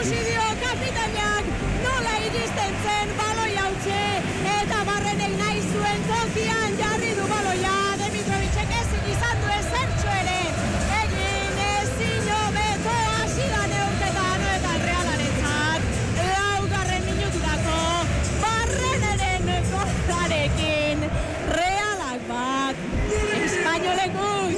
ikusi dio kapitainak nola iristen zen baloi hautxe, eta Barrenek nahi zuen tokian jarri du baloia, Dimitrovicek ezin izan du ezertxo ere, egin ezin hobeto hasi da neurketan, eta Realarentzat, laugarren minuturako, Barreneren golarekin, Realak bat, Espainolek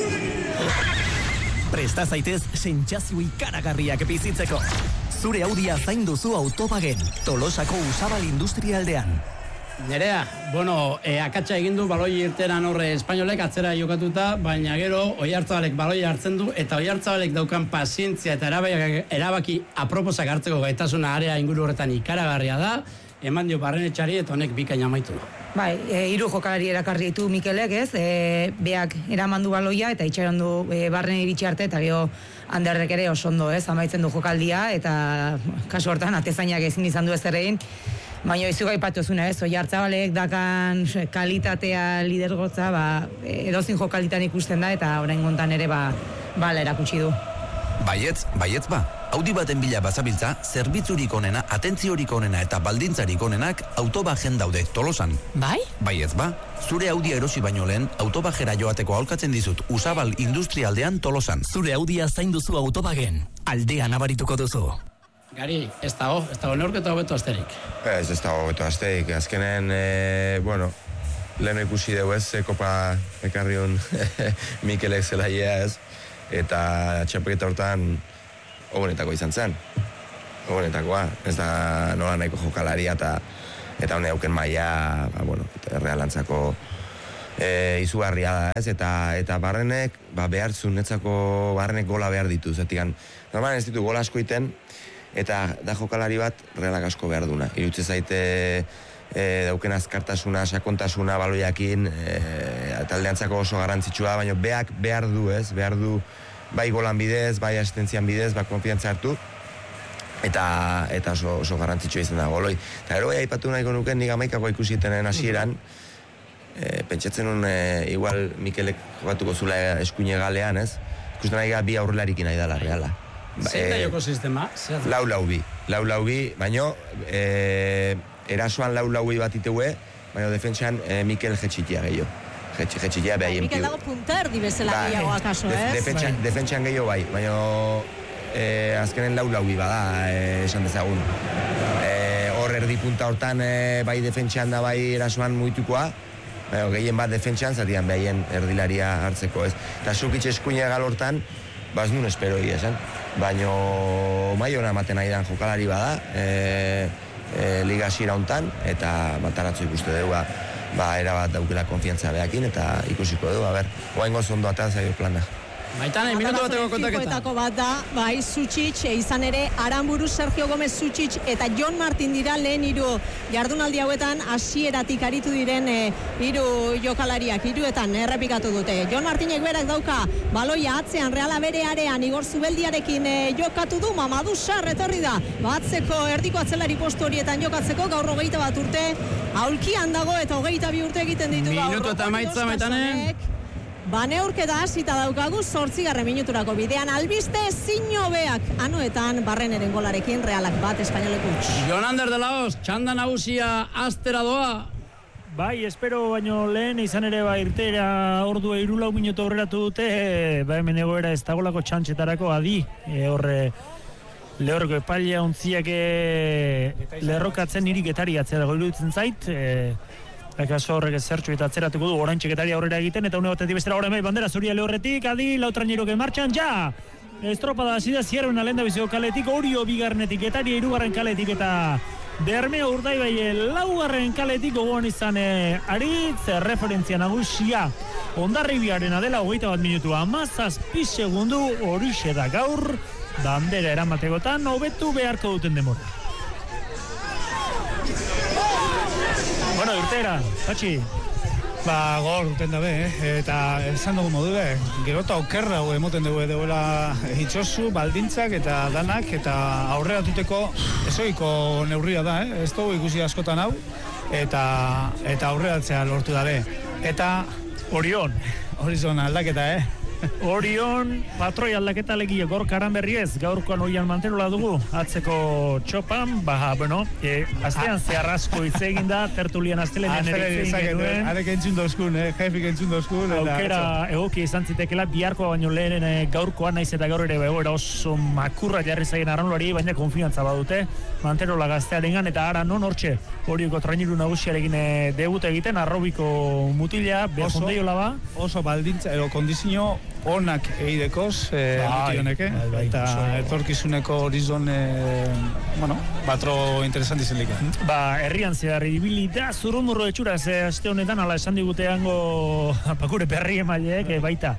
Presta zaitez sentsazio ikaragarriak bizitzeko. Zure Audia zain duzu Autobagen, Tolosako Usabal Industrialdean. Nerea, akatsa egin du baloi irteran horre Espainolek atzera jokatuta, baina gero Oiartzabalek baloi hartzen du, eta Oiartzabalek daukan pazientzia eta erabaki aproposak hartzeko gaitasuna area inguru horretan ikaragarria da, eman dio Barrenetxari eta honek bikaina amaitu du. Bai, 3 jokalari erakarri ditu Mikelek, ez? Beak eraman du baloia eta itxaron du Barren iritsi arte, eta gero Anderrek ere oso ondo, ez? Amaitzen du jokaldia, eta kasu hortan atezainak ezin izan du ez egin. Baina izuga aipatu zuna, ez? Oiartzabalek dakan kalitatea, lidergotza, edozin jokalitan ikusten da, eta orain gontan ere bala erakutsi du. Baietz ba. Audi baten bila bazabiltza, zerbitzurik onena, atentziorik onena eta baldintzarik onenak Autobagen daude Tolosan. Bai? Baietz ba. Zure Audia erosi baino lehen, Autobagera joateko aholkatzen dizut Usabal Industrialdean Tolosan. Zure Audia zain duzu Autobagen, aldean abarituko duzu. Gari, ez dago neurketa hobeto asterik. Ez dago hobeto asterik. Azkenen, lehen ikusi dugu ez, kopa ekarriun Mikelek zelaia ez, eta txapelketa hortan ogonetako izan zen. Ogonetakoa, ez da nola nahiko jokalaria eta hone auken maia, Realantzako izugarria da, ez? Eta Barrenek, behar zunetzako Barrenek gola behar ditu, zetikan. Normalan ez ditu gola asko iten, eta da jokalari bat Realak asko behar duna. Irutze zaite dauken azkartasuna, sakontasuna, baloiakin, taldeantzako oso garrantzitsua, baina beak behar du, ez? Behar du bai golan bidez, bai asistentzian bidez, konfiantza hartu, eta oso garrantzitsua izan da goloi. Eta gero aipatu nahiko nuken, nik 11 ikusitenen hasieran, pentsatzen nun, igual Mikelek jokatuko zula eskuine galean, ez? Ikusten nahi bi aurrelarikin nahi dala, Reala. Zein da joko sistema? 4-4-2, baina erasoan 4-4-2 bat iteue, baina defentsan Mikel jetxitia gehiago. Jetxitia behaien piu. Mikel dago punter dibezela gehiago akaso, ez? Defentsan gehiago bai, baina azkenen 4-4-2 bada, esan dezagun. Hor erdi punta hortan bai defentsan da bai erasoan muitukoa, gehien bat defentsan, zatian behaien erdilaria hartzeko, ez? Eta zukitxe eskuine gal hortan, ez nun espero egia esan. Baina maiona ematen nahi dan jokalari bada, liga hasiera hontan, eta bataratzu ikuste dugu, erabat daukela konfiantza behakin, eta ikusiko dugu, oain gozondo eta zaio plana. Baitane, minutu bateko kontaketa. Finkoetako bat da, bai, Sučić, izan ere, Aranburu, Sergio Gomez, Sučić eta Jon Martin dira lehen 3 jardunaldi hauetan hasieratik aritu diren 3 jokalariak, 3etan errepikatu dute. Jon Martinek berak dauka, baloia atzean, Reala bere arean, Igor Zubeldiarekin jokatu du, Mamadou Sarr etorri da, batzeko erdiko atzelari postu horietan jokatzeko, gaur 21 urte, aulkian dago eta 22 urte egiten ditu gaur. Minutu eta maitza, Maitane. Neurketa hasita daukagu 8. minuturako bidean albiste zinobeak anoetan Barreneren golarekin Realak bat Espainolek huts. Jon Ander de la Hoz, txanda nagusia astera doa. Bai, espero baino lehen izan ere irtera ordua 3 minutu aurreratu dute, hemen egoera ez dagolako txantxetarako adi, horre lehorreko epailea ontziak lerrokatzen niri getari atzera dago iruditzen zait, akaso horrek zertxo eta atzeratuko du orain txeketari aurrera egiten, eta une batetik bestera horre bandera zuria lehorretik, adi lautrainero que marchan, ja! Estropada hasi da zierren alenda biziko kaletik, Orio bigarnetik, Getaria 3. kaletik, eta Bermeo Urdaibai 4. kaletik gogoan izan aritz, referentzia nagusia Hondarribiarena dela 21 minutu 17 segundu, horixe da gaur bandera eramategotan hobetu beharko duten demora. Bueno, irtera, Patxi. Gol duten dabe, eta esan dugu modu gerota okerra emoten dugu deuela hitzosu, baldintzak eta danak, eta aurrera tuteko ezoiko neurria da, ez dugu ikusi askotan hau, eta aurreratzea lortu dabe. Eta Horizon aldaketa, Orion, patroi aldaketa legia, gaur karanberri ez, gaurkoan oian manterola dugu, atzeko txopan, astean zehar asko hitz egin da, tertulian astelenean ere hitz egin genuen. Arek entzun dozkun, jefik entzun dozkun. Aukera egoki izan zitekela, biharko baino lehen gaurkoan, naiz eta gaur ere begoera oso makurra jarri zaien arraunlari, baina konfiantza badute, manterola gaztearengan, eta ara non hortxe, Orioko traineru nagusiarekin debut egiten, arrobiko mutila, behondeiola ba. Oso baldintza, kondizio onak eidekoz, mutiloneke, eta etorkizuneko horizon, batro interesanti zelik. Herrian zehar ibilita, zurrumurro etxura, aste honetan, ala esan digute gure berri emaileek, baita.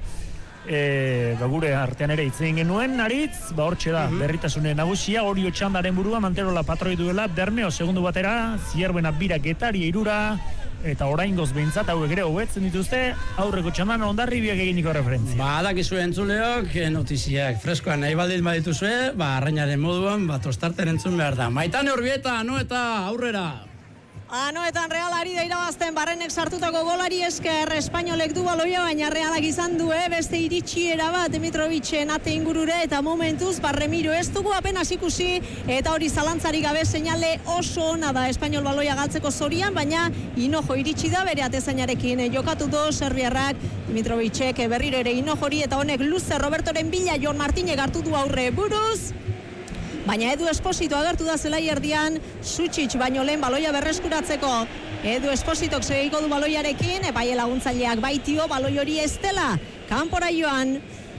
Gure artean ere itzen genuen, Aritz, hortxe da, berritasune nagusia, Orio txandaren burua, Manterola patroi duela, Bermeo segundu batera, Zierbena bira Getaria irura, eta oraingoz behintzat hauek ere hobetzen dituzte, aurreko txandan Hondarribiak eginiko referentzia. Badakizu entzuleok, notiziak freskoan nahi baldin badituzue, arrainaren moduan, tostarten entzun behar da. Maitane Urbieta, eta aurrera! Anoetan Realari da irabazten Barrenek sartutako golari esker Espainolek du baloia, baina Realak izan du, beste iritsiera bat Dimitrovicen ate ingurure, eta momentuz Barremiro ez dugu apenas ikusi, eta hori zalantzarik gabe seinale oso ona da Espainol baloia galtzeko zorian, baina Hinojo iritsi da bere atezainarekin jokatu du serbiarrak, Dimitrovicek berriro ere Hinojori, eta honek luze Robertoren bila Jon Martinek hartu du aurre buruz. Baina Edu Esposito agertu da zelai erdian, Sutsic baino lehen baloia berreskuratzeko. Edu Espositok segiko du baloiarekin, epaile laguntzaileak baitio baloi hori ez dela. Kanpora joan,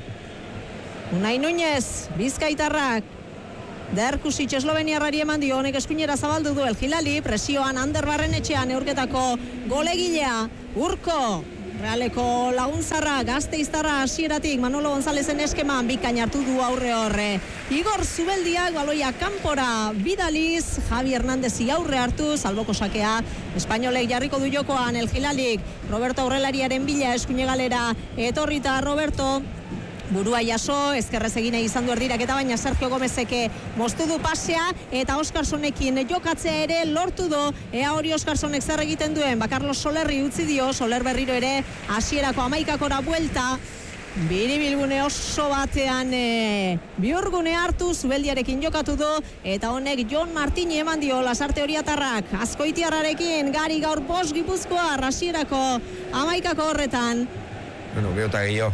Unai Núñez, Bizkaitarrak, Derkusic esloveniarrari eman dio, honek eskuinera zabaldu du Hilali, presioan Ander Barrenetxean eurketako golegilea, Urko. Realeko laguntzarra, Gasteiztarra hasieratik Manolo Gonzalezen eskeman bikain hartu du aurre horre. Igor Zubeldiak baloia kanpora bidaliz, Javi Hernandezi aurre hartu, salboko sakea, Espainolek jarriko du jokoan Hilalik, Roberto Aurrelariaren bila eskuine galera, etorrita Roberto, burua jaso, ezkerrez egine izan du erdirak eta baina Sergio Gomezeke moztu du pasea eta Oskarsonekin jokatzea ere lortu du, ea hori Oskarsonek zer egiten duen, Carlos Solerri utzi dio, Soler berriro ere hasierako 11akora buelta, biribilgune oso batean bihurgune hartu, Zubeldiarekin jokatu du, eta honek Jon Martini eman dio Lasarte Oriatarrak, Azkoitiarrarekin, Gari gaur 5 Gipuzkoar hasierako 11ako horretan. Biota gehiago.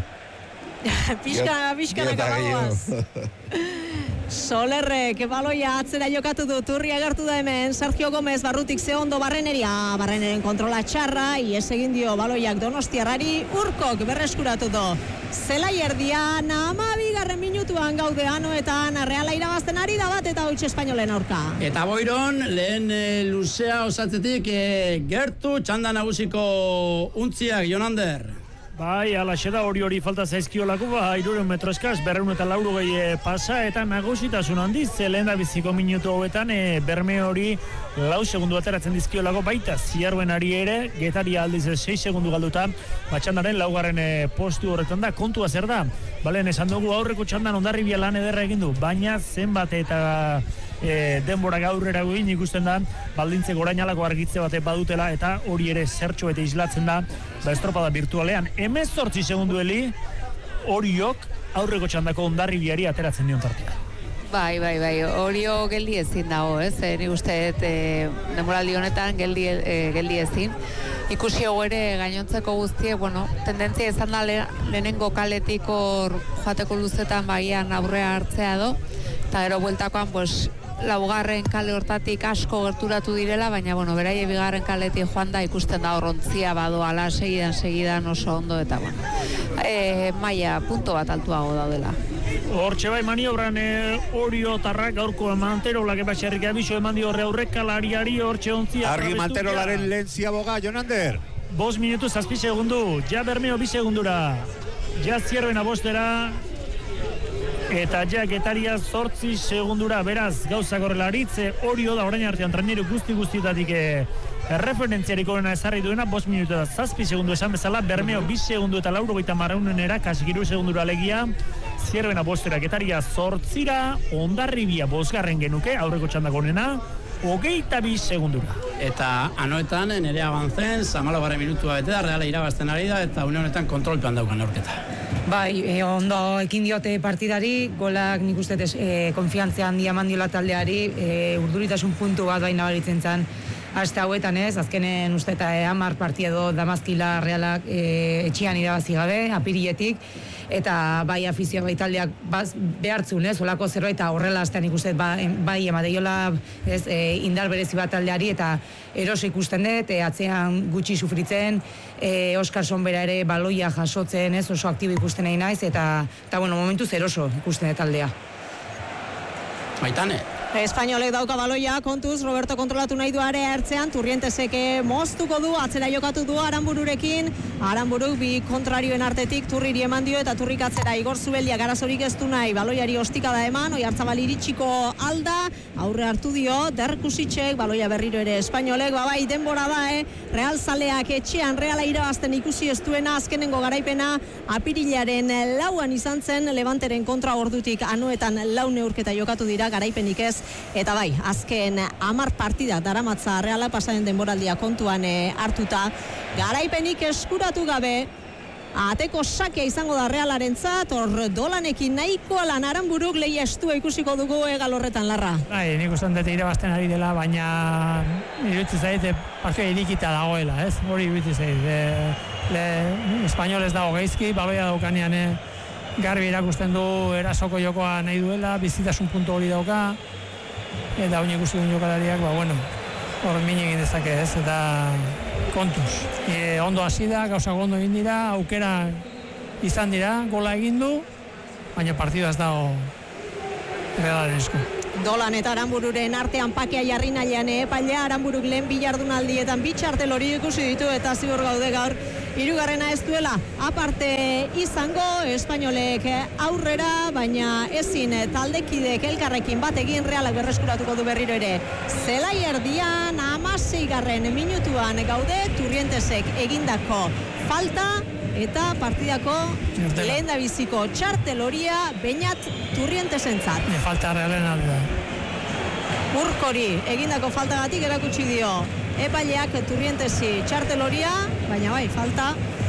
Pixkanak abagoaz. Solerrek baloia atzera jokatu du, Turri agertu da hemen, Sergio Gomez barrutik zehondo Barreneria, Barreneren kontrola txarra, ies egin dio baloiak Donostiarrari, Urkok berreskuratu du. Zelai erdian, 12. minutuan gaude Anoetan, Reala irabazten ari da bat eta hoitz Espainolen aurka. Eta Boiron, lehen luzea osatzetik gertu txanda nagusiko untziak, Jonander. Bai, alaxe da hori falta zaizkiolako, 300 metro eskaz, 280 pasa, eta nagusitasun handiz, lehen da biziko minutu hauetan, Berme hori 4 segundu ateratzen dizkiolako, baita Zierbenari ere, Getaria aldiz 6 segundu galduta, txandaren 4. postu horretan da, kontua zer da, balen esan dugu aurreko txandan Hondarribia lan ederra egin du, baina zenbat eta denborak aurrera egin ikusten da, baldintzek orainalako argitze bate badutela, eta hori ere zertxo eta islatzen da, estropada virtualean. 18 segundu heli, Oriok aurreko txandako Hondarribiari ateratzen dion tartea. Bai, Orio geldi ezin dago, ez? Ni uste demoraldi honetan geldi ezin. Ikusi hau ere gainontzeko guztie, tendentzia izan da lehenengo kaletik hor joateko luzetan baian aurrea hartzea do, eta gero bueltakoan, laugarren kale hortatik asko gerturatu direla, baina, beraie bigarren kaletik joan da ikusten da horrontzia badoala, segidan oso ondo, eta, maila punto bat altuago daudela. Hortxe bai maniobran Orio tarrak gaurko Manterolak epatxerrik abiso eman dio aurrekalariari hortxe ontzia. Argi Manterolaren lehen ziaboga, Jonander. 5 minutu 7 segundu, ja Bermeo 2 segundura, ja Zierbena 5 eta ja Getaria 8 segundura, beraz gauzak horrela aritze, Orio da orain artean traineru guztietatik referentziarik horrena ezarri duena, 5 minutu eta 7 segundu esan bezala, Bermeo 2 segundu eta 90 kasik 3 segundura alegia, Zierbena 5, Getaria 8, Hondarribia 5 genuke, aurreko txandako honena, 22 segundura. Eta Anoetan nere abantzen, 14 minutua bete da, Reala irabazten ari da, eta une honetan kontrolpean daukan aurketa. Bai, ondo ekin diote partidari, golak nik uste konfiantzia handia mandiola taldeari, urduritasun puntu bat baina baritzen zen aste hauetan ez, azkenen uste eta 10 partido Damazkila Realak etxian irabazi gabe, apiriletik, eta bai afizioa bai taldeak behartzun, ez, olako zerbait, eta horrela astean ikusten bai emadeiola indar berezi bat taldeari, eta eroso ikusten dut, atzean gutxi sufritzen, Oskar Sonbera ere baloia jasotzen, ez, oso aktibo ikusten nahi naiz, eta bueno, momentuz eroso ikusten dut taldea. Maitane. Espainolek dauka baloia, kontuz, Roberto kontrolatu nahi du area ertzean, Turrientesek moztuko du, atzera jokatu du Aranbururekin, Aranburuk bi kontrarioen artetik Turriri eman dio, eta Turrik atzera Igor Zubeldia garazorik ez du nahi, baloiari ostikada eman, Oiartzabal iritsiko alda, aurre hartu dio, Derkusitxek, baloia berriro ere Espainolek, bai, denbora da, Real Zaleak etxean Reala irabazten ikusi ez duena, azkenengo garaipena, apirilaren 4 izan zen, Levanteren kontra ordutik anuetan 4 neurketa jokatu dira, garaipenik ez, eta bai, azken 10 partida daramatza Reala pasaren denboraldia kontuan hartuta, garaipenik eskuratu gabe, ateko sakea izango da Realarentzat, hor Dolanekin nahikoa lan Aranburuk lehia estua ikusiko dugu egal horretan, Larra. Bai, nik uste dut irabazten ari dela, baina iruditzen zait partida irikita dagoela, ez? Hori iruditzen zait. Espainol ez dago geizki, baloia daukanean garbi erakusten du erasoko jokoa nahi duela, bizitasun puntu hori dauka, eta hori ikusi duen jokalariak, hor min egin dezake ez, eta kontuz. Ondo hasi da, gauzak ondo egin dira, aukera izan dira, gola egin du, baina partida ez dago Realaren esku. Dolan eta Aranbururen artean pakea jarri nahian epailea, Aranburuk lehen bilardunaldietan bitxartel hori ikusi ditu, eta ziur gaude gaur hirugarrena ez duela aparte izango, Espainolek aurrera, baina ezin taldekidek elkarrekin bat egin Realak berreskuratuko du berriro ere. Zelai erdian 16. minutuan gaude, Turrientesek egindako falta eta partidako lehendabiziko txartel horia Beñat Turrientesentzat. Falta Realen alda. Urkori egindako faltagatik erakutsi dio epaileak Turrientesi txartel horia, baina bai, falta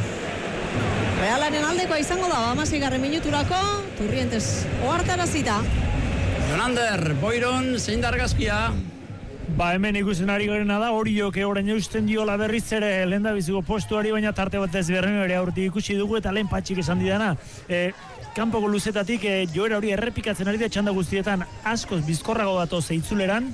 Realaren aldekoa izango da, 16. minuturako, Turrientes ohartarazita. Jonander, Boiron, zein da argazkia? Hemen ikusten ari garena da, Oriok orain eusten diola berriz ere lehendabiziko postuari, baina tarte batez Bermeo ere aurti ikusi dugu, eta lehen patxik esan didana. Kanpoko luzetatik joera hori errepikatzen ari da txanda guztietan askoz bizkorrago datoz eitzuleran,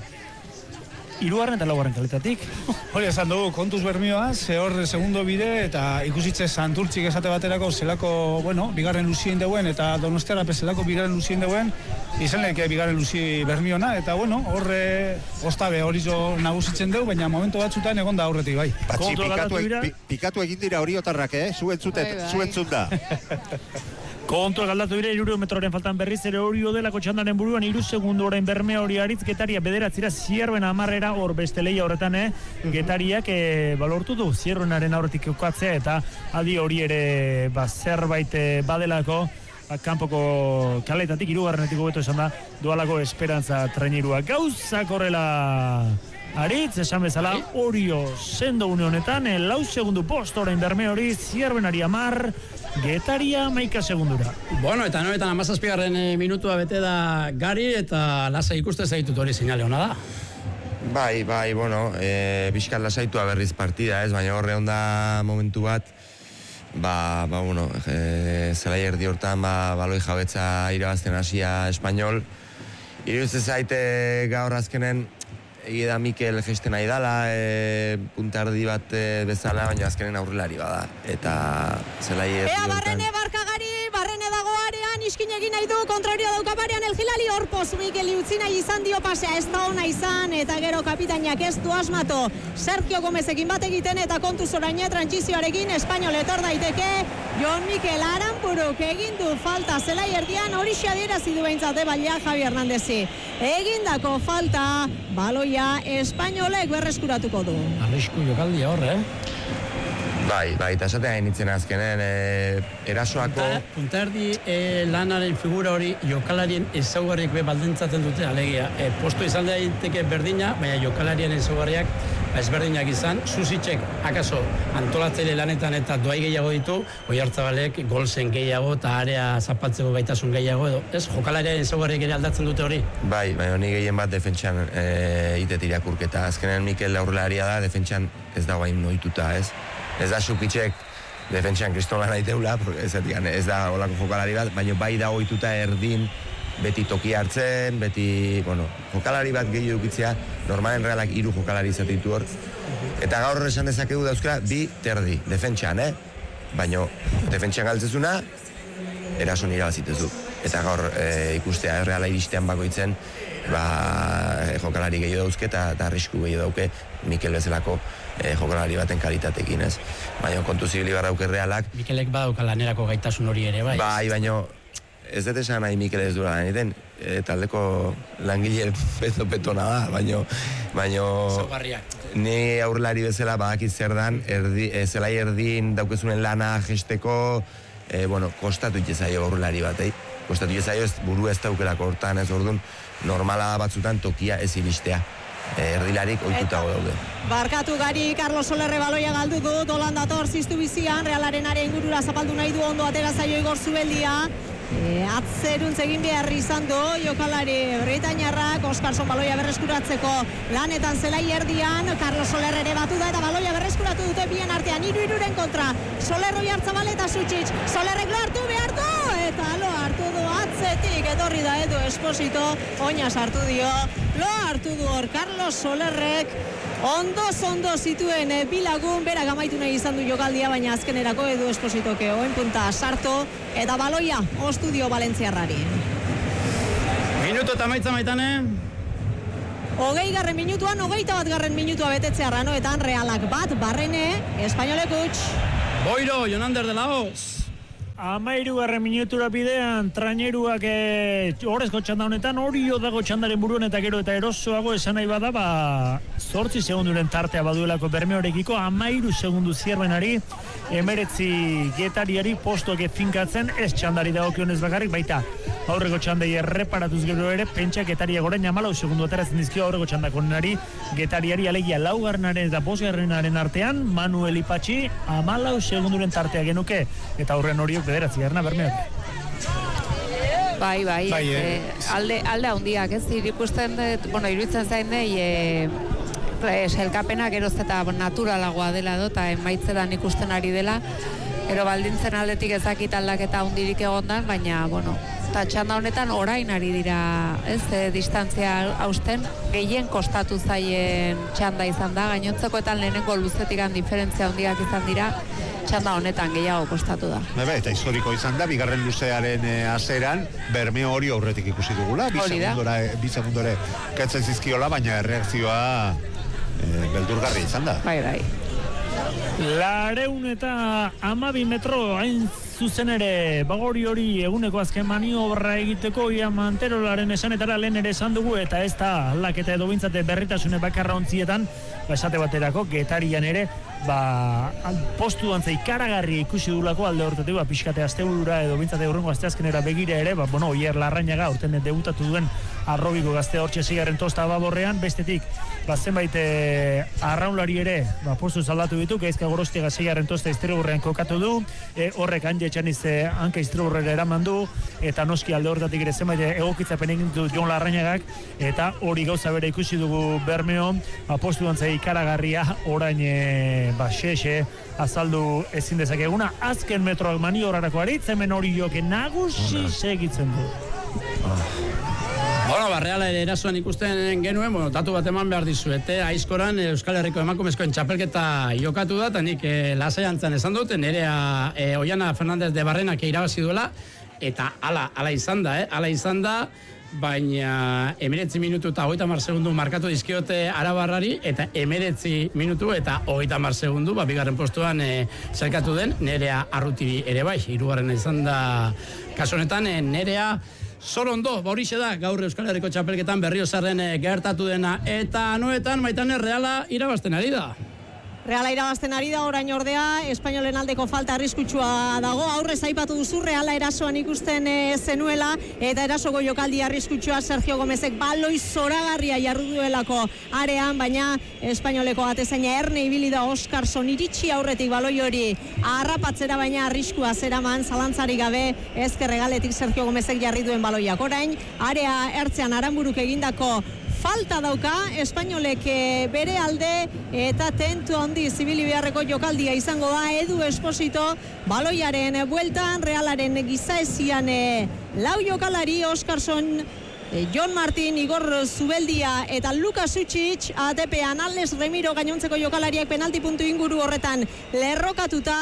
3. eta 4. kaletatik. Hori esan dugu, kontuz Bermioa, hor segundo bide, eta ikusitze Santurtzik esate baterako zelako, bigarren luzien deuen, eta Donostiara pezelako bigarren luzien deuen, izan lehike bigarren luzi Bermiona, eta horre ostabe hori zo nagusitzen dugu, baina momentu batzutan egon da aurretik bai. Patxi, pikatu egin dira hori otarrak, zuentzut da. Kontua galdatu dira, 3 metroren faltan berriz ere hori odelako txandaren buruan 3 segundu orain Bermeo hori aritz, Getaria bederatzira, Zierben 10 hor beste lehia horretan, Getariak balortu du, Zierbenaren aurretik eukatzea, eta adi hori ere zerbait badelako, kanpoko kaletatik 3. hobeto esan da, dualako esperantza trainerua. Gauzak horrela aritz, esan bezala, Orio sendo une honetan, 4 segundu post orain Bermeo hori, Zierbenari 10, Getaria 11 segundura. Eta noetan 17. minutua bete da Gari, eta lasa ikuste zaitut hori sinale hona da. Bai, bizkat lasaitua berriz partida, ez, baina horre onda momentu bat, zelai erdi hortan, baloi jabetza irabazten hasia Espainol. Iruditzen zaite gaur azkenen, egia da Mikel gesten nahi dala, puntardi bat bezala, baina azkenen aurrelari bada. Eta zelai erdi hortan... Barrene Barkagari, Barrene dago arean, iskin egin nahi du, kontrario dauka barean El Hilali, horpoz Mikeli utzi nahi izan dio pasea, ez da ona izan, eta gero kapitainak ez du asmatu, Sergio Gomezekin bat egiten, eta kontuz orain trantsizioarekin, Espainol etor daiteke, Jon Mikel Aranburuk egin du falta zelai erdian, hori adierazi du behintzate balia Javi Hernandezi. Egindako falta, baloia Espainolek berreskuratuko du. Arrisku jokaldia horre, Bai, eta esaten hain nintzen azkenen, erasoako... Punterdi lanaren figura hori jokalarien ezaugarriak be baldintzatzen dute, alegia. Posto izan daiteke berdina, baina jokalarien ezaugarriak ezberdinak izan, Susicek akaso antolatzaile lanetan eta doai gehiago ditu, Oyarzabalek golzen gehiago eta area zapaltzeko gaitasun gehiago edo, ez? Jokalarien ezaugarriak ere aldatzen dute hori? Bai, baina ni gehien bat defentsan itet irakurketa. Azkenen Mikel aurrelaria da, defentsan ez dago hain noituta, ez? Ez da Xukitxek defentsan kristola nahi teula, ez da olako jokalari bat, baina bai da ohituta erdin, beti toki hartzen, beti, jokalari bat gehi edukitzea, normalen Realak 3 jokalari izatitu hor. Eta gaur esan dezakegu dauzkera, 2 terdi, defentsan, baina defentsan galtzezuna, erason irabazitezu. Eta gaur ikustea Reala iristean bakoitzen, jokalari gehi dauzke eta arrisku gehi dauke Mikel bezalako jokalari baten kalitatekin, ez? Baina kontu zibili barrauke Realak. Mikelek badauka lanerako gaitasun hori ere, bai? Bai, baina ez dut esan nahi Mikel ez dura egiten, taldeko langile petona da, baina ni aurrelari bezala badakit zer dan, zelai erdin daukezunen lana gesteko, kostatu itxezaio aurrelari batei. Kostatu itxezaio ez buru ez daukelako hortan, ez orduan, normala batzutan tokia ez iristea. Erdilarik ohitutago daude. Barkatu Gari, Carlos Solerre baloia galdu du, dolan dator ziztu bizian, Realaren area ingurura zapaldu nahi du ondo atera zaio Igor Zubeldia. Atzeruntz egin behar izan du jokalari britainiarrak, Oskarson baloia berreskuratzeko lanetan zelai erdian, Carlos Soler ere batu da eta baloia berreskuratu dute bien artean 3-3 kontra. Soler Oyarzabal eta Sucic, Solerrek lo hartu behar du eta lo hartu du atzetik, etorri da Edu Esposito, oina sartu dio, lo hartu du hor Carlos Solerrek. Ondo zituen bilagun, berak amaitu nahi izan du jokaldia, baina azkenerako Edu Espositoke oen punta sartu eta baloia ostu dio Valentziarrari. Minuto eta maitane? 20. minutuan, 21. minutua betetzearra noetan, Realak bat, Barrene, Espainolek huts. Boiro, Jonander de Laos. 13. minutura bidean, traineruak horrezko txanda honetan, hori dago txandaren buruan eta gero eta erosoago esan nahi bada, 8 segunduren tartea baduelako Bermeorekiko, 13 segundu zierbenari, 19 Getariari postuak finkatzen, ez txandari dagokionez bakarrik, baita aurreko txandai erreparatuz gero ere, pentsa Getaria gorain 14 segundu ateratzen dizkio aurreko txandakonenari, Getariari alegia 4. eta 5. artean, Manuel Ipatxi 14 segunduren tartea genuke, eta aurren horiok bederatzi garna Bermeok. Bai, alde handiak, ez, ikusten, iruditzen zain sailkapena geroz eta naturalagoa dela eta emaitzetan ikusten ari dela, gero baldintzen aldetik ezakit aldaketa hundirik egondan, baina, eta txanda honetan orain ari dira, ez, distantzia hausten, gehien kostatu zaien txanda izan da, gainontzekoetan lehenengo luzetikan diferentzia handiak izan dira, txanda honetan gehiago kostatu da. Eta historiko izan da, bigarren luzearen azeran, Bermeo hori aurretik ikusi dugula, bi segundore ketzen zizkiola, baina erreakzioa beldurgarri izan da. Bai. 212 metro hain zuzen ere bagori hori eguneko azken maniobra egiteko ia Manterolaren esanetara lehen ere esan dugu eta ez da aldaketa edo bintzate berritasune bakarra ontzietan, esate baterako Getarian ere postu dantza ikaragarri ikusi dulako alde hortetik, pixkate asteburura edo bintzate horrengo asteazkenera begira ere, Oier Larrañaga urten debutatu duen arrobiko gazte hortxe 6. tosta baborrean, bestetik zenbait arraunlari ere postu zaldatu ditu, Gaizka Gorostiaga 6. tosta Iztriburrean kokatu du, horrek Anje Txaniz hanka Iztriburrera eraman du, eta noski alde hortatik ere zenbait egokitzapen egin du Jon Larrañagak, eta hori gauza bere ikusi dugu Bermeon, postu dantza ikaragarria orain xexe azaldu ezin dezakeguna, azken metroak maniobrarako aritz, hemen hori joke nagusi segitzen du. Reala ere erasoan ikusten genuen, datu bat eman behar dizuete, Aizkoran Euskal Herriko emakumezkoen txapelketa jokatu da, eta nik lasai antzan esan dut, nerea Oiana Fernández de Barrenak irabazi duela, eta ala izan da, baina 19 minutu eta 30 segundu markatu dizkiote arabarrari, eta 19 minutu eta 30 segundu, bigarren postuan zerkatu den, nerea Arrutiri ere bai, 3. izan da kasu honetan, nerea Sorondo, horixe da, gaur Euskal Herriko txapelketan Berriozarren gertatu dena, eta noetan Maitane Reala irabazten ari da. Reala irabazten ari da, orain ordea, Espainolen aldeko falta arriskutsua dago, aurrez aipatu duzu, Reala erasoan ikusten zenuela, eta erasoko jokaldi arriskutsua Sergio Gomezek baloi zoragarria jarru duelako arean, baina Espainoleko atezaina erne ibili da Oskarson iritsi aurretik baloi hori harrapatzera, baina arriskua zeraman, zalantzari gabe ezker hegaletik Sergio Gomezek jarri duen baloiak. Orain, area ertzean Aranburuk egindako falta dauka, Espainolek bere alde eta tentu handi zibili beharreko jokaldia izango da. Edu Esposito baloiaren bueltan, Realaren gizaezian lau jokalari, Oskarson, Jon Martin, Igor Zubeldia eta Lukas Sučić ATP-an, Alex Remiro gainontzeko jokalariak penalti puntu inguru horretan lerrokatuta.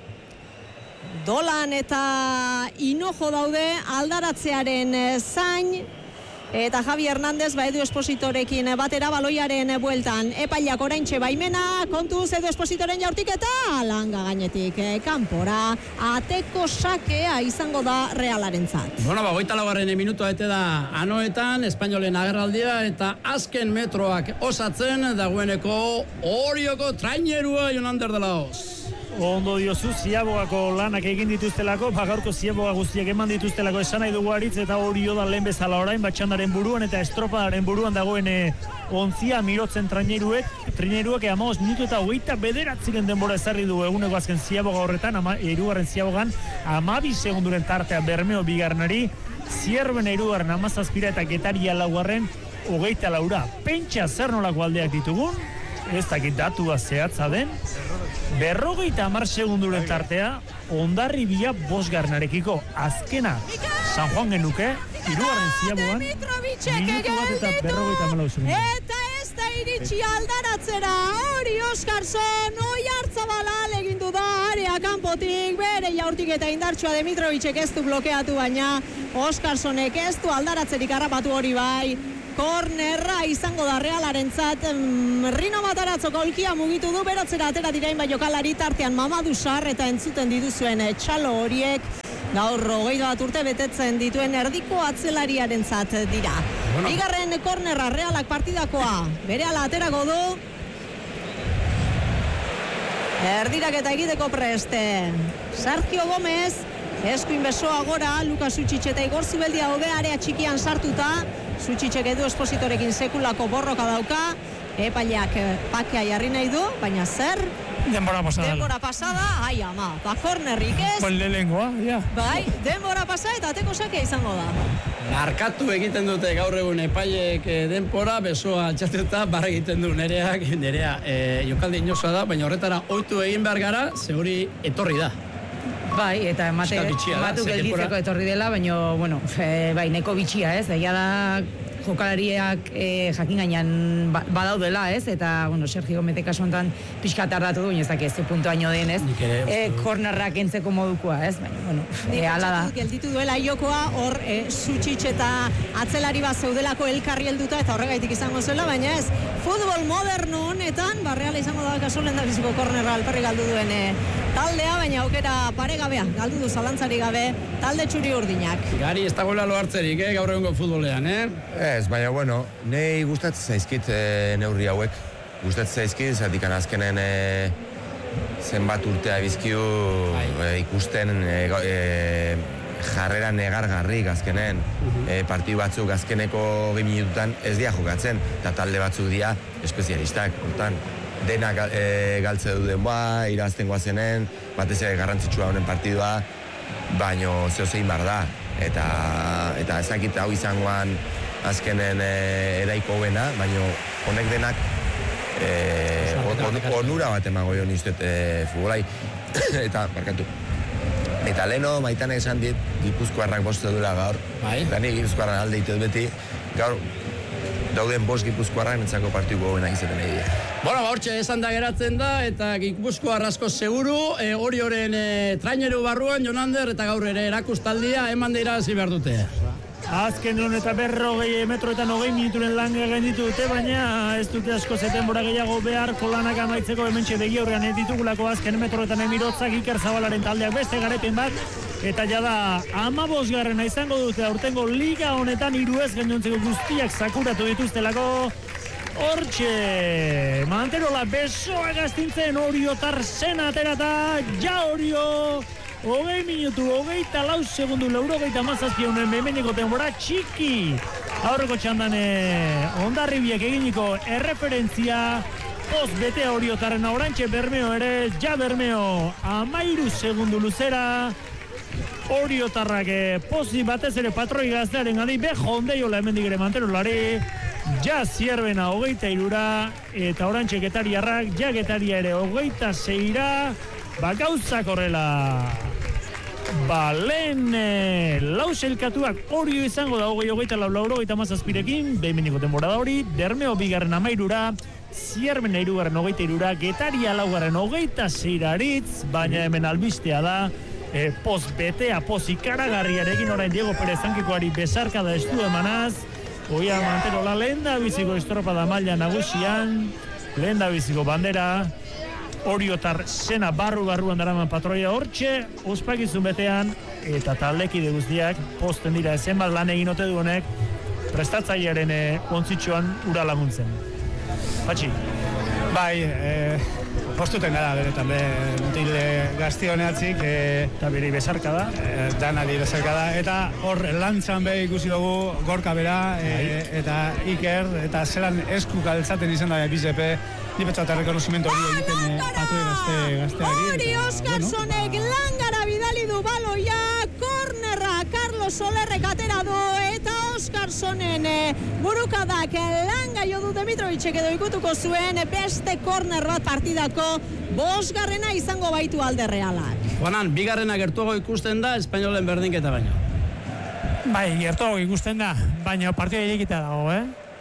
Dolan eta Hinojo daude aldaratzearen zain, eta Javi Hernández Edu Espositorekin batera baloiaren bueltan. Epailak oraintxe baimena, kontuz Edu Espositoren jaurtiketa, langa gainetik kanpora, ateko sakea izango da Realarentzat. Bueno, 24. minutua ete da Anoetan, Espainolen agerraldia, eta azken metroak osatzen dagoeneko Orioko trainerua Jonander de la Hoz. Ondo diozu, Ziabogako lanak egin dituztelako, gaurko Ziaboga guztiak eman dituztelako esan nahi dugu aritz, eta hori da lehen bezala orain, batxandaren buruan eta estropadaren buruan dagoen onzia mirotzen traineruak 15 minutu eta 29 denbora ezarri du eguneko azken Ziaboga horretan, hirugarren Ziabogan 12 segunduren tartea Bermeo bigarrenari, Zierben hirugarren 17 eta Getaria laugarren 24. Pentsa zer nolako aldeak ditugun, ez dakit datua zehatza den, 50 segunduren tartea, Hondarribia bosgarrenarekiko azkena San Juan genuke, hirugarren Ziabogan, minutu bat eta 54 segundu. Eta ez da iritsi aldaratzera, hori Oskarson, Oiartzabala legindu da, area kanpotik, bere jaurtik eta indartsua Dimitrovicek ez du blokeatu, baina Oskarsonek ez du aldaratzerik harrapatu hori bai. Kornerra izango da Realarentzat, Rino Matarazzo golkia mugitu du, beratzera atera dirain bai jokalari, tartean Mamadou Sarr eta entzuten dituzuen txalo horiek, gaur 21 urte betetzen dituen erdiko atzelariarentzat dira. Bigarren kornerra Realak partidakoa, berehala aterako du, erdirak eta egiteko preste. Sergio Gomez, eskuin besoa gora, Lukas Sučić eta Igor Zubeldia hobe area txikian sartuta, Sučićek Edu Espositorekin sekulako borroka dauka, epaileak pakea jarri nahi du, baina zer? Denbora pasada, ai ama, kornerrik ez? Lehengoa, ja. Bai, denbora pasa eta ateko sakea izango da. Markatu egiten dute gaur egun epaileek denbora, besoa altxatuta, barra egiten du nerea jokaldi inozoa da, baina horretara ohitu egin behar gara, ze hori etorri da. Bai, eta ematu gelditzeko etorri dela, baina, bueno, bai, neko bitxia, ez? Egia da jokalariak jakin gainean badaudela, ez? Eta, bueno, Sergio Gomezek kasu honetan pixka tardatu du, baina ez dakit, ze puntuaino den, ez? Kornerrak entzeko modukoa, ez? Baina, bueno, hala da. Gelditu duela iokoa, hor Sučić eta atzelari bat zeudelako elkarri helduta, eta horregaitik izango zuela, baina ez, futbol moderno honetan, Reala izango da kasu lehendabiziko kornerra alperri galdu duen taldea, baina aukera paregabea, galdu du zalantzari gabe, talde txuri urdinak. Gari, ez dagoela loartzerik, gaur egungo futbolean, Ez, baina, bueno, nahi gustatzen zaizkit neurri hauek. Gustatzen zaizkit, zatikan azkenen zenbat urtea bizkiu ikusten jarrera negargarrik azkenen. Partidu batzuk azkeneko 2 minututan ez dia jokatzen, eta talde batzuk dia espezialistak, hortan. Denak galtze duden irazten goazenen, batez ere garrantzitsua honen partidua, baino zehozein bar da. Eta ezakit hau izangoan azkenen eraiko hoena, baino honek denak onura bat emango jo niztuet futbolai. Eta leheno Maitanek esan dit, Gipuzkoarrak boste dula gaur. Eta ni Gipuzkoarran alde ditut beti, gaur dauden 5 Gipuzkoarrak netzako partituko hobenak izaten egia. Bueno, hortxe esan da geratzen da, eta Gipuzkoar asko seguru, hori horren traineru barruan, Jonander, eta gaur ere erakustaldia, eman dira hasi behar dute. Azken eta 40 metroetan 20 minuturen lan gainditu dute, baina ez dute asko denbora gehiago beharko lanak amaitzeko hementxe begi aurrean ditugulako azken metroetan Emirotzak Iker Zabalaren taldeak beste garaipen bat, eta jada 15garrena izango dute aurtengo liga honetan 3 gainontzeko guztiak sakuratu dituztelako. Hortxe, Manterola besoa gaztintzen Oriotar zen aterata, ja Orio, 20 minutu, 24 segundu, 97 bemeniko denbora txiki. Aurreko txandan Hondarribiek eginiko erreferentzia, post betea Oriotarren orantxe Bermeo ere, ja Bermeo 13 segundu luzera. Oriotarrak pozi batez ere patroi gaztearen adi, beho ondeiola hemendik ere Manterolari. Ja Zierbena 23 eta orantxe Getariarrak, ja Getaria ere 26. Gauzak horrela. Lehen lauselkatuak Orio izango da 24-27 behimeniko temporada hori, Bermeo bigarren 13, Zierbena 3 23, Getaria 4 26 aritz, baina hemen albistea da, poz betea, poz ikaragarriarekin orain Diego Pérez Zankikoari besarka da estu emanaz, Oia Manterola lehen da biziko estropada maila nagusian, lehen da biziko bandera, Oriotar zena barruan daraman patroia hortxe, ospakizun betean, eta taldekide guztiak posten dira zenbat lan egin ote duenek, prestatzailearen ontzitxoan ura laguntzen. Patxi. Bai, postuten gara beretan, mutil gaztioneatzik. Eta beri besarka da. Danari besarka da, eta hor lantzan be ikusi dugu Gorka bera, eta Iker, eta zelan esku galtzaten izan da bizepe, ni betxat errekonozimento hori egiten patoi gazteari. Hori Oskarsonek langara bidali du baloia, kornerra Carlos Solerrek atera du, eta Oskarsonen burukadak langa jo du Demitrovicek edo ikutuko zuen, beste korner bat partidako 5. izango baitu alde Realak. Juanan, 2. gertuago ikusten da, Espainolen berdinketa baino. Bai, gertuago ikusten da, baina partida irikita dago,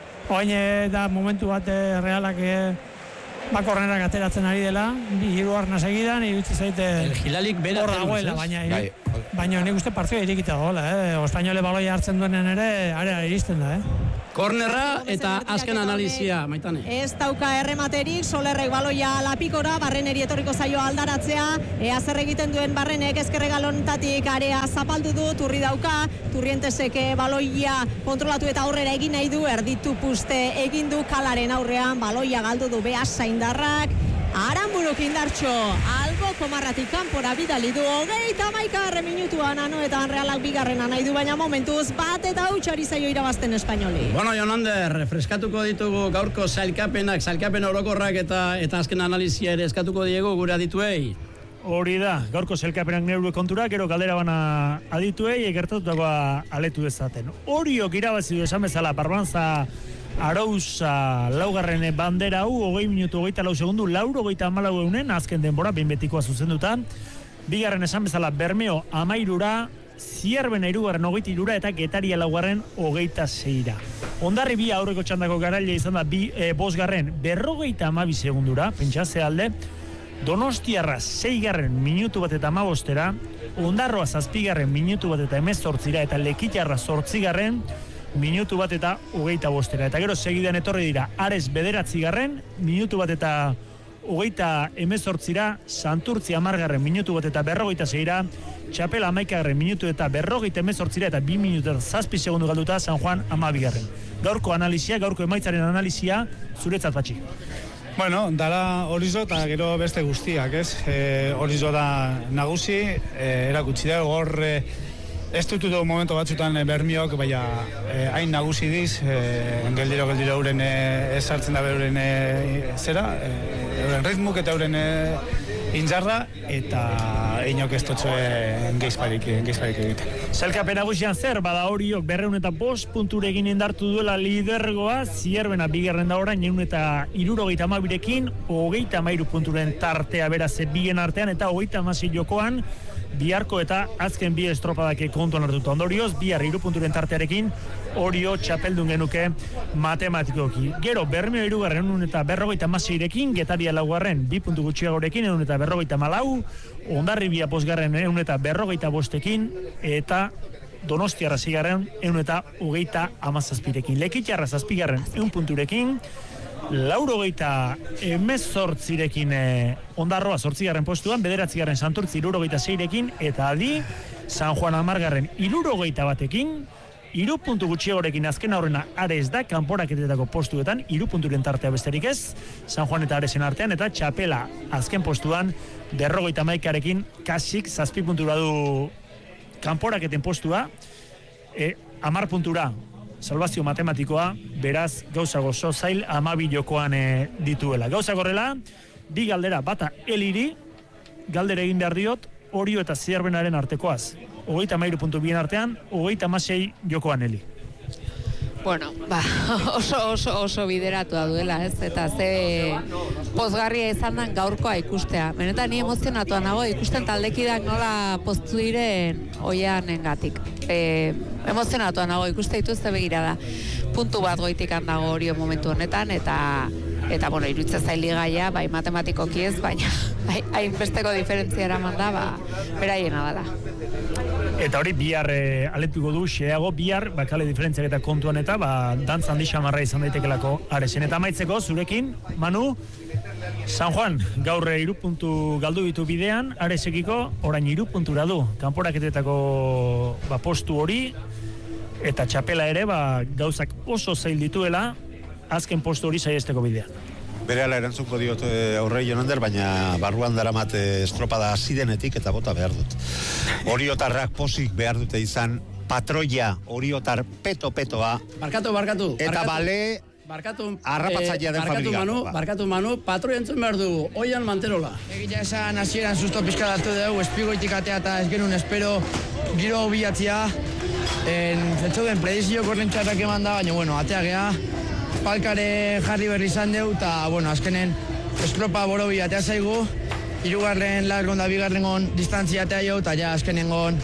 Oain da momentu bat Realak kornerak ateratzen ari dela, 3 arna segidan, irutzi zaite El Hilalik bera dagoela, baina nik uste partida irikita dagoela, Espainole baloia hartzen duenen ere, area iristen da, Kornerra eta azken analizia, Maitane. Ez dauka errematerik, Solerrek baloia lapikora, Barreneri etorriko zaio aldaratzea, ea zer egiten duen Barrenek ezkerre galontatik area zapaldu du, Turri dauka, Turrientesek baloia kontrolatu eta aurrera egin nahi du, erditu puste egin du Kalaren aurrean, baloia galdu du Beasa Indarrak, Aranburuk indartxo, albo komarratik kanpora bidali du, 31 minutuan anoetan Realak 2. nahi du, baina momentuz bat eta hutsari zaio irabazten Espainoli. Bueno, Jonander, freskatuko ditugu gaurko sailkapen orokorrak eta azken analizia ere eskatuko diegu gure adituei. Hori da, gaurko sailkapenak neurue kontura, gero galdera bana adituei, gertatutakoa aletu dezaten. Oriok irabazi du esan bezala, Barbanza Arauza 4. bandera hau, 20 minutu 24 segundu, 94 azken denbora, behin betikoa zuzenduta. 2. esan bezala Bermeo 13, Zierbena 3. 23 eta Getaria 4. 26. Hondarribia aurreko txandako garaile izan da 5. 52 segundura, pentsatze alde. Donostiarra 6. minutu bat eta 15, Hondarroa 7. minutu bat eta 18 eta Lekitarra 8. minutu bat eta 25. Eta gero segidan etorri dira Ares 9. minutu bat eta 28, Santurtzi 10. minutu bat eta 46, Txapela 11. minutu eta 58 eta 2 minutu eta 7 segundu galduta San Juan 12. Gaurko analizia, gaurko emaitzaren analizia, zuretzat Patxi. Bueno, dala Orizo eta gero beste guztiak, Orizo da nagusi, erakutsi da, hor ez dutu momentu batzutan Bermiok, baina hain nagusi diz, geldiro euren esartzen da euren euren ritmuk eta euren intzarra, eta inok ez dutxue geizparik egiten. Sailkapen nagusian zer, bada Oriok 205 punturekin indartu duela lidergoa, Zierbena 2. da orain 172rekin, 33 punturen tartea beraz bien artean, eta 36 jokoan, biharko eta azken 2 estropadak kontuan hartuta. Ondorioz, bihar 3 punturen tartearekin Orio txapeldun genuke matematikoki. Gero, Bermeo 3. eta 56rekin, Getaria 4. 2 puntu gutxiagorekin, 154, Hondarribia 5. eta 55ekin, eta Donostiarra 6. 127rekin. Lekitarra 7. 1 punturekin, 88rekin Hondarroa 8. postuan, 9. Santurtzi 66rekin, eta adi San Juan 10. 61ekin, 3 puntu gutxiagorekin azken aurrena Ares da, kanporaketetako postuetan, 3 punturen tartea besterik ez, San Juan eta Aresen artean, eta Txapela azken postuan, 51arekin kasik 7 puntura du kanporaketen postua, 10 puntura salvazio matematikoa, beraz gauza gozo zail 12 jokoan dituela. Gauza gorrela, bi galdera, bata Eliri, galdera egin behar diot, Orio eta Zierbenaren artekoaz. 33 puntu bien artean, 36 jokoan Eli. Bueno, oso bideratua duela, ez? Eta ze pozgarria izan den gaurkoa ikustea. Benetan ni emozionatuan nago ikusten taldekidak nola poztu diren oianengatik. Emozionatuan nago ikuste dituzte begirada. Puntu bat goitik handago Orio momentu honetan eta bueno, iruditzen zaili gaia, bai matematikoki ez, baina hainbesteko diferentzia eraman da, beraiena dela. Eta hori bihar aletuko du xeago, bihar bakale diferentziak eta kontuan eta dantza handi xamarra izan daitekelako Aresen. Eta amaitzeko zurekin, Manu, San Juan, gaur 3 puntu galdu ditu bidean, Aresekiko orain 3 puntura du. Kanporaketetako postu hori, eta Txapela ere gauzak oso zail dituela, azken postu hori saiesteko bidean. Berehala erantzunko diot aurrei Jonander, baina barruan daramat estropada zidenetik eta bota behar dut. Oriotarrak posik behar dute izan, patroia, Oriotar peto-petoa. Barkatu. Eta bale, arrapatzaia den familia. Barkatu Manu, patroia entzun behar du, Oian Manterola. Egia esan hasieran susto pizka datu dugu, espigoitik atea eta ez genuen espero giro bilatzia. Zetxoden predizio korrentxarrak eman da, baina bueno, atea geha. Palkare jarri berri izan deu, eta, bueno, azkenen estropa borobi atea zaigu, 3. largon da 2. distantzia atea jo, eta ja azkenengon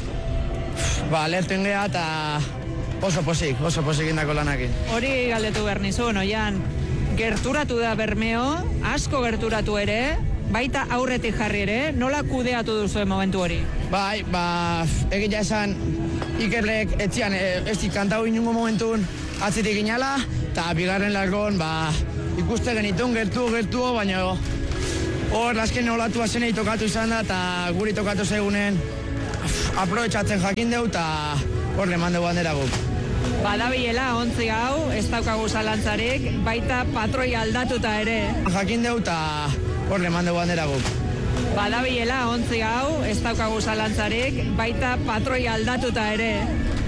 lertu ingea, eta oso posik indako lanakin. Hori galdetu behar nizun, oian, gerturatu da Bermeo, asko gerturatu ere, baita aurretik jarri ere, nola kudeatu duzuen momentu hori? Bai, egia esan, Ikerlek etzian, ez kantau inungo momentun atzitik inala, eta 2. largon, ikuste genitun gertu, baina hor azken olatua zenei tokatu izan da, eta guri tokatu zegunen aprobetxatzen jakin deu, eta hor leman dugu handera guk. Badabilela, ontzi hau, ez daukagu zalantzarik, baita patroi aldatuta ere. Jakin deu, eta hor leman dugu handera guk. Badabilela, ontzi hau, ez daukagu zalantzarik, baita patroi aldatuta ere.